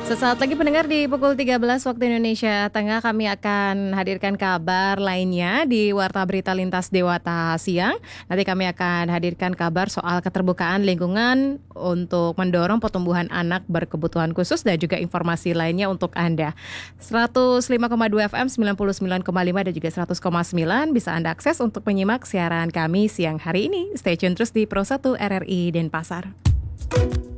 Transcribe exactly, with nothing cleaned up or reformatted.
Sesaat lagi pendengar di pukul tiga belas waktu Indonesia Tengah kami akan hadirkan kabar lainnya di Warta Berita Lintas Dewata Siang. Nanti kami akan hadirkan kabar soal keterbukaan lingkungan untuk mendorong pertumbuhan anak berkebutuhan khusus dan juga informasi lainnya untuk Anda. seratus lima koma dua F M, sembilan puluh sembilan koma lima dan juga seratus koma sembilan bisa Anda akses untuk menyimak siaran kami siang hari ini. Stay tune terus di Pro satu R R I Denpasar.